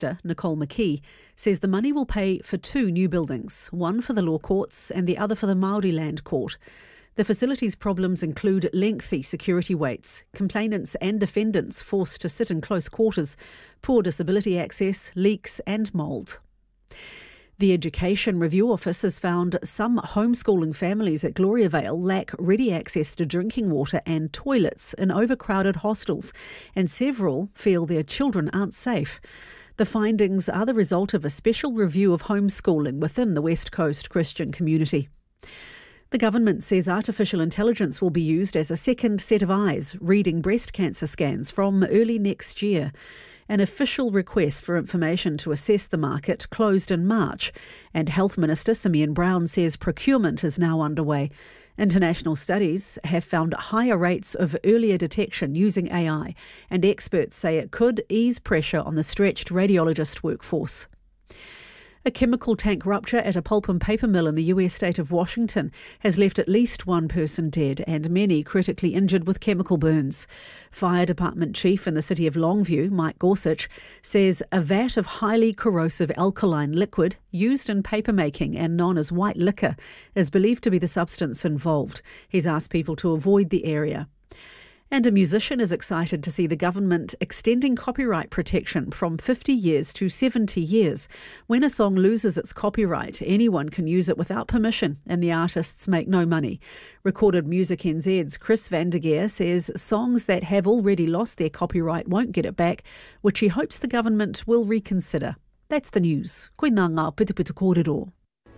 Minister, Nicole McKee, says the money will pay for 2 new buildings, one for the Law Courts and the other for the Māori Land Court. The facility's problems include lengthy security waits, complainants and defendants forced to sit in close quarters, poor disability access, leaks and mould. The Education Review Office has found some homeschooling families at Gloriavale lack ready access to drinking water and toilets in overcrowded hostels, and several feel their children aren't safe. The findings are the result of a special review of homeschooling within the West Coast Christian community. The government says artificial intelligence will be used as a second set of eyes reading breast cancer scans from early next year. An official request for information to assess the market closed in March, and Health Minister Simeon Brown says procurement is now underway. International studies have found higher rates of earlier detection using AI, and experts say it could ease pressure on the stretched radiologist workforce. A chemical tank rupture at a pulp and paper mill in the US state of Washington has left at least 1 person dead and many critically injured with chemical burns. Fire Department Chief in the city of Longview, Mike Gorsuch, says a vat of highly corrosive alkaline liquid used in papermaking and known as white liquor is believed to be the substance involved. He's asked people to avoid the area. And a musician is excited to see the government extending copyright protection from 50 years to 70 years. When a song loses its copyright, anyone can use it without permission and the artists make no money. Recorded Music NZ's Chris van der Geer says songs that have already lost their copyright won't get it back, which he hopes the government will reconsider. That's the news. Koina ngā Pitupitu Kōrero.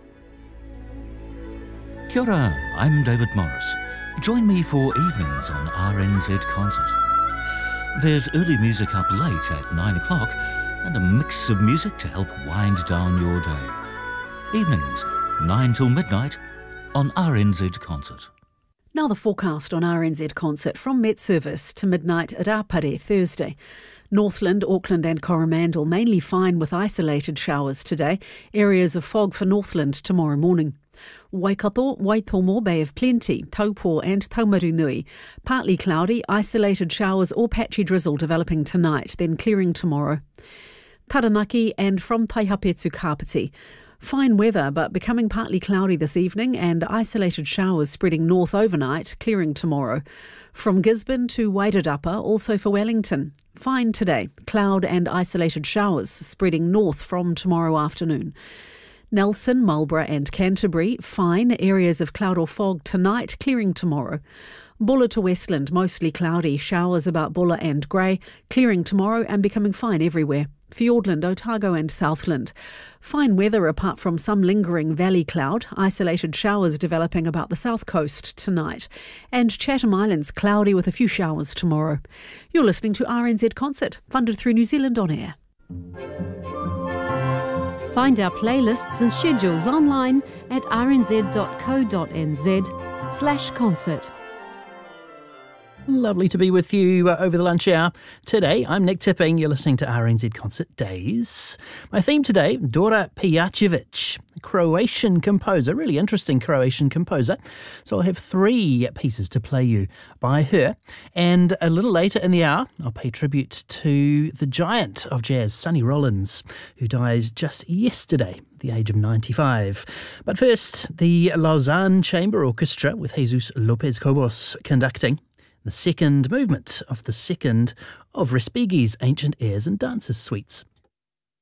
Kia ora, I'm David Morris. Join me for evenings on RNZ Concert. There's early music up late at 9 o'clock and a mix of music to help wind down your day. Evenings, 9 till midnight on RNZ Concert. Now the forecast on RNZ Concert from Met Service to midnight at Apare Thursday. Northland, Auckland and Coromandel mainly fine with isolated showers today. Areas of fog for Northland tomorrow morning. Waikato, Waitomo, Bay of Plenty, Taupo and Taumarunui. Partly cloudy, isolated showers or patchy drizzle developing tonight, then clearing tomorrow. Taranaki and from Taihape to Kapiti. Fine weather but becoming partly cloudy this evening and isolated showers spreading north overnight, clearing tomorrow. From Gisborne to Wairarapa, also for Wellington. Fine today, cloud and isolated showers spreading north from tomorrow afternoon. Nelson, Marlborough and Canterbury, fine, areas of cloud or fog tonight, clearing tomorrow. Bulla to Westland, mostly cloudy, showers about Bulla and Grey, clearing tomorrow and becoming fine everywhere. Fiordland, Otago and Southland. Fine weather apart from some lingering valley cloud, isolated showers developing about the south coast tonight. And Chatham Islands, cloudy with a few showers tomorrow. You're listening to RNZ Concert, funded through New Zealand On Air. Find our playlists and schedules online at rnz.co.nz/concert. Lovely to be with you over the lunch hour. Today, I'm Nick Tipping. You're listening to RNZ Concert Days. My theme today, Dora Pejacevic, Croatian composer, really interesting Croatian composer. So I'll have 3 pieces to play you by her. And a little later in the hour, I'll pay tribute to the giant of jazz, Sonny Rollins, who died just yesterday at the age of 95. But first, the Lausanne Chamber Orchestra with Jesus Lopez Cobos conducting the second movement of the second of Respighi's Ancient Airs and Dances suites.